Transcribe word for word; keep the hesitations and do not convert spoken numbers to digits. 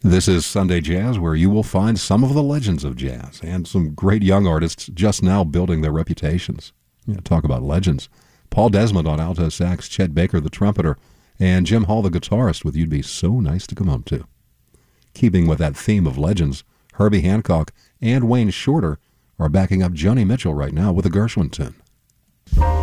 This is Sunday Jazz, where you will find some of the legends of jazz and some great young artists just now building their reputations. Yeah, talk about legends. Paul Desmond on alto sax, Chet Baker the trumpeter, and Jim Hall the guitarist with You'd Be So Nice to Come Home To. Keeping with that theme of legends, Herbie Hancock and Wayne Shorter are backing up Joni Mitchell right now with a Gershwin tune.